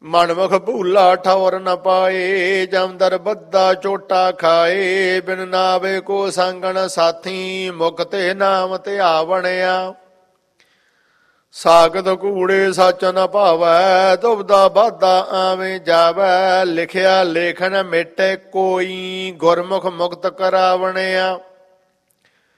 ਮਨਮੁਖ ਭੂਲਾ ਠੌਰ ਨ ਪਾਏ, ਜਮਦਰ ਬੱਦਾ ਚੋਟਾ ਖਾਏ। ਬਿਨ ਨਾਵੇ ਕੋ ਸੰਗਣ ਸਾਥੀ, ਮੁਖ ਤੇ ਨਾਮ ਧਿਆਵਣਿਆ। ਸਾਗਤ ਕੂੜੇ ਸੱਚ ਨ ਭਾਵੈ, ਦੁਬਦਾ ਬਾਧਾ ਆਵੇਂ ਜਾਵੈ। ਲਿਖਿਆ ਲੇਖਨ ਮਿਟੇ ਕੋਈ, ਗੁਰਮੁਖ ਮੁਕਤ ਕਰਾਵਣਿਆ।